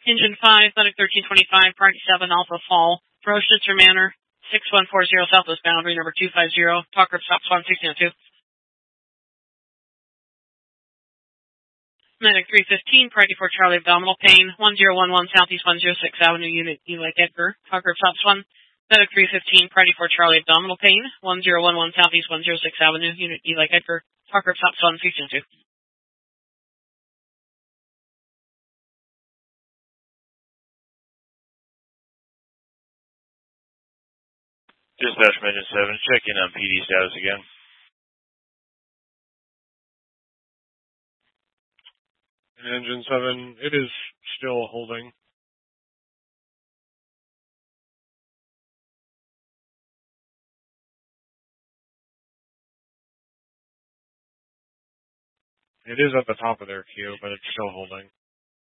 Engine 5, Medic 1325, Party 7, Alpha Fall, Rochester Manor, 6140 Southwest boundary, number 250, talk group stop Swan 1602. Medic 315, Priority 4 Charlie, abdominal pain, 1011 Southeast 106 Avenue, Unit E like Edgar, talk group stop Swan. Medic 315, Priority 4 Charlie, abdominal pain, 1011 Southeast 106 Avenue, Unit E like Edgar, talk group stop Swan 1602. Dispatch Engine 7, checking on PD status again. Engine 7, it is still holding. It is at the top of their queue, but it's still holding.